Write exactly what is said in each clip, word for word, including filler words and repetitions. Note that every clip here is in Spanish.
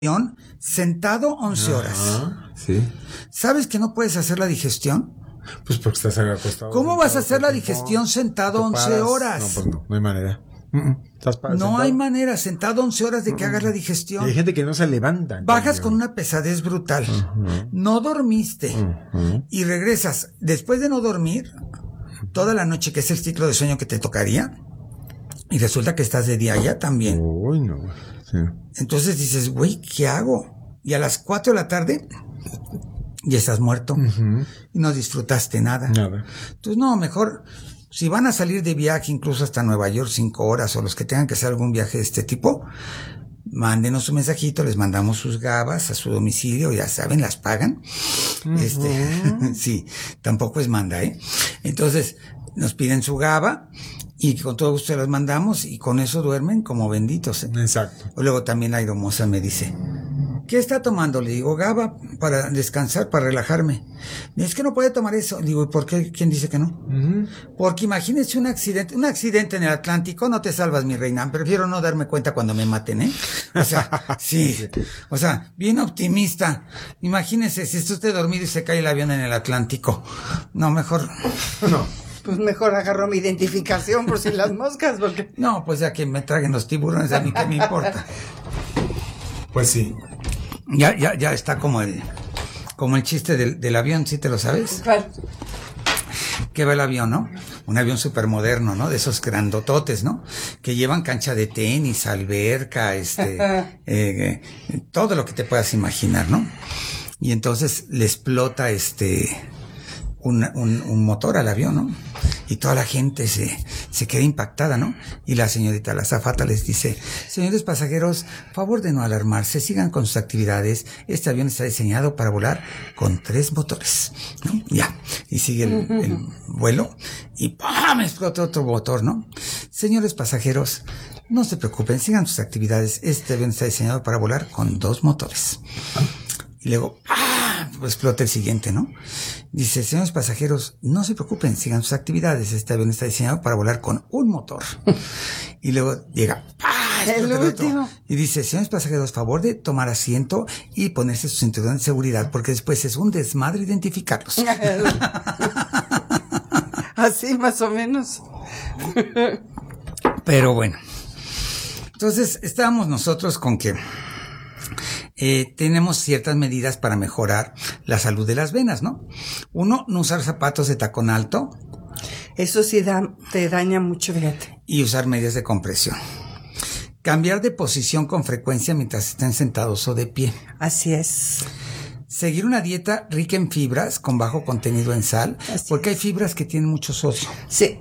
sentado once horas. Ajá, sí. ¿Sabes que no puedes hacer la digestión? Pues porque estás acostado. ¿Cómo vas a hacer la digestión sentado once horas? No, pues no, no hay manera. Uh-uh. ¿Estás no sentado? Hay manera, sentado once horas de que uh-uh. hagas la digestión. Y hay gente que no se levanta. Bajas con una pesadez brutal. Uh-huh. No dormiste. Uh-huh. Y regresas. Después de no dormir, toda la noche, que es el ciclo de sueño que te tocaría, y resulta que estás de día ya también. Uy, no. Sí. Entonces dices, güey, ¿qué hago? Y a las cuatro de la tarde ya estás muerto. Uh-huh. Y no disfrutaste nada. Nada. Entonces, no, mejor, si van a salir de viaje incluso hasta Nueva York cinco horas, o los que tengan que hacer algún viaje de este tipo, mándenos un mensajito, les mandamos sus gabas a su domicilio, ya saben, las pagan. Uh-huh. Este, sí, tampoco es manda, ¿eh? Entonces, nos piden su gaba, y con todo gusto se las mandamos, y con eso duermen como benditos, ¿eh? Exacto. O luego también la hermosa me dice, ¿qué está tomando? Le digo, GABA, para descansar, para relajarme. Es que no puede tomar eso. Le digo, ¿y por qué? ¿Quién dice que no? Uh-huh. Porque imagínese un accidente, un accidente en el Atlántico, no te salvas, mi reina. Prefiero no darme cuenta cuando me maten, ¿eh? O sea, sí. O sea, bien optimista. Imagínese si está usted dormido y se cae el avión en el Atlántico. No, mejor. No. Pues mejor agarro mi identificación por si las moscas, porque... No, pues ya que me traguen los tiburones, a mí qué me importa. Pues sí. Ya, ya, ya está como el, como el chiste del, del avión, ¿sí te lo sabes? ¿Cuál? Que va el avión, ¿no? Un avión súper moderno, ¿no? De esos grandototes, ¿no? Que llevan cancha de tenis, alberca, este, eh, eh, todo lo que te puedas imaginar, ¿no? Y entonces le explota, este, un, un, un motor al avión, ¿no? Y toda la gente se, se queda impactada, ¿no? Y la señorita, la azafata, les dice, señores pasajeros, favor de no alarmarse, sigan con sus actividades. Este avión está diseñado para volar con tres motores, ¿no? Ya. Y sigue el, el vuelo y ¡pam! Explota otro motor, ¿no? Señores pasajeros, no se preocupen, sigan sus actividades. Este avión está diseñado para volar con dos motores. Y luego, ¡ah! Pues explota el siguiente, ¿no? Dice, señores pasajeros, no se preocupen, sigan sus actividades. Este avión está diseñado para volar con un motor. Y luego llega, ¡ah! El último. Y dice, señores pasajeros, favor de tomar asiento y ponerse su cinturón de seguridad, porque después es un desmadre identificarlos. Así más o menos. Pero bueno. Entonces, estábamos nosotros con que Eh, tenemos ciertas medidas para mejorar la salud de las venas, ¿no? Uno, no usar zapatos de tacón alto. Eso sí da, te daña mucho, fíjate. Y usar medias de compresión. Cambiar de posición con frecuencia mientras estén sentados o de pie. Así es. Seguir una dieta rica en fibras con bajo contenido en sal, Así porque es. Hay fibras que tienen mucho sodio. Sí.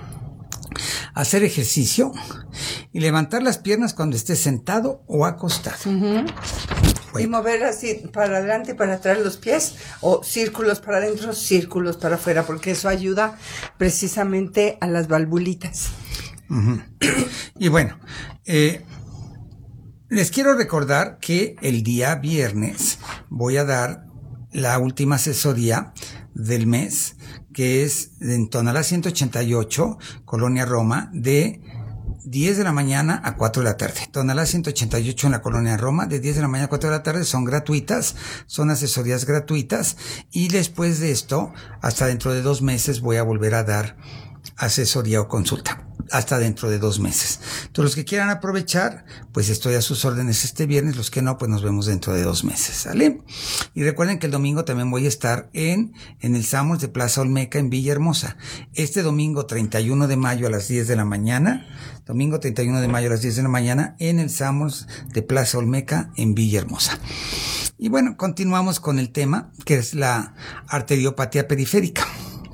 Hacer ejercicio y levantar las piernas cuando estés sentado o acostado. Uh-huh. Bueno. Y mover así para adelante y para atrás los pies, o círculos para adentro, círculos para afuera, porque eso ayuda precisamente a las valvulitas. Uh-huh. Y bueno, eh, les quiero recordar que el día viernes voy a dar la última asesoría del mes, que es en Tonalá ciento ochenta y ocho, Colonia Roma, de diez de la mañana a cuatro de la tarde. Tonalá ciento ochenta y ocho en la Colonia Roma, de diez de la mañana a cuatro de la tarde, son gratuitas, son asesorías gratuitas, y después de esto, hasta dentro de dos meses voy a volver a dar asesoría o consulta. Hasta dentro de dos meses. Entonces, los que quieran aprovechar, pues estoy a sus órdenes este viernes. Los que no, pues nos vemos dentro de dos meses, ¿sale? Y recuerden que el domingo también voy a estar en, en el Samos de Plaza Olmeca en Villahermosa. Este domingo treinta y uno de mayo a las diez de la mañana, domingo treinta y uno de mayo a las diez de la mañana, en el Samos de Plaza Olmeca en Villahermosa. Y bueno, continuamos con el tema, que es la arteriopatía periférica.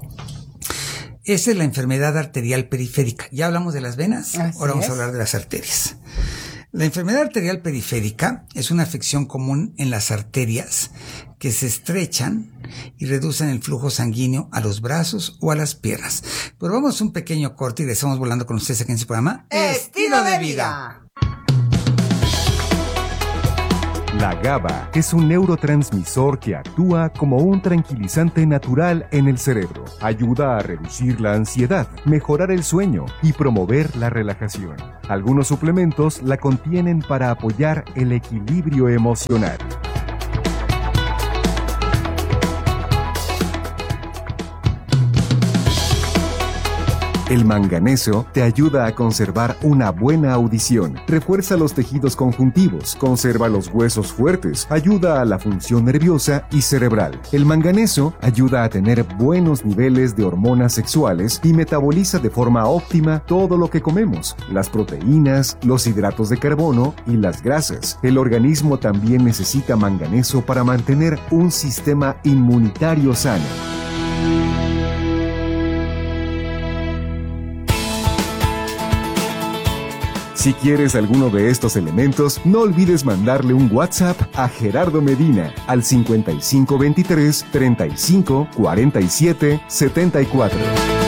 Esa es la enfermedad arterial periférica. Ya hablamos de las venas, Así ahora vamos es. a hablar de las arterias. La enfermedad arterial periférica es una afección común en las arterias que se estrechan y reducen el flujo sanguíneo a los brazos o a las piernas. Pero vamos a un pequeño corte y regresamos volando con ustedes aquí en su programa Estilo de Vida. La GABA es un neurotransmisor que actúa como un tranquilizante natural en el cerebro. Ayuda a reducir la ansiedad, mejorar el sueño y promover la relajación. Algunos suplementos la contienen para apoyar el equilibrio emocional. El manganeso te ayuda a conservar una buena audición, refuerza los tejidos conjuntivos, conserva los huesos fuertes, ayuda a la función nerviosa y cerebral. El manganeso ayuda a tener buenos niveles de hormonas sexuales y metaboliza de forma óptima todo lo que comemos, las proteínas, los hidratos de carbono y las grasas. El organismo también necesita manganeso para mantener un sistema inmunitario sano. Si quieres alguno de estos elementos, no olvides mandarle un WhatsApp a Gerardo Medina al cincuenta y cinco veintitrés, treinta y cinco, cuarenta y siete, setenta y cuatro.